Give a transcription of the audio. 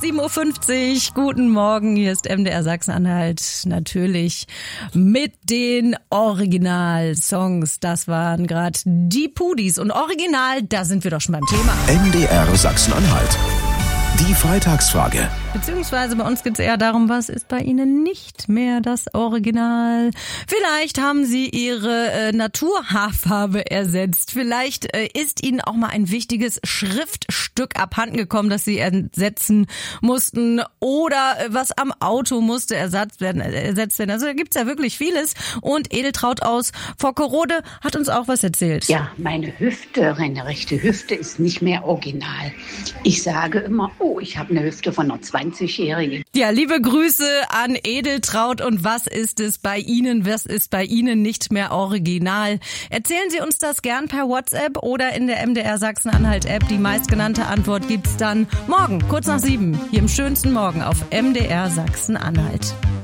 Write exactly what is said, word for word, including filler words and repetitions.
sieben Uhr fünfzig, guten Morgen, hier ist M D R Sachsen-Anhalt, natürlich mit den Original-Songs. Das waren gerade die Pudis und Original, da sind wir doch schon beim Thema. M D R Sachsen-Anhalt. Die Freitagsfrage. Beziehungsweise bei uns geht es eher darum, was ist bei Ihnen nicht mehr das Original? Vielleicht haben Sie Ihre äh, Naturhaarfarbe ersetzt. Vielleicht äh, ist Ihnen auch mal ein wichtiges Schriftstück abhanden gekommen, das Sie ersetzen mussten. Oder äh, was am Auto musste ersatzt werden, äh, ersetzt werden. Also da gibt's ja wirklich vieles. Und Edeltraut aus Vockerode hat uns auch was erzählt. Ja, meine Hüfte, meine rechte Hüfte ist nicht mehr original. Ich sage immer, oh, ich habe eine Hüfte von einer zwanzigjährigen. Ja, liebe Grüße an Edeltraut. Und was ist es bei Ihnen? Was ist bei Ihnen nicht mehr original? Erzählen Sie uns das gern per WhatsApp oder in der M D R Sachsen-Anhalt-App. Die meistgenannte Antwort gibt's dann morgen, kurz nach sieben, hier im schönsten Morgen auf M D R Sachsen-Anhalt.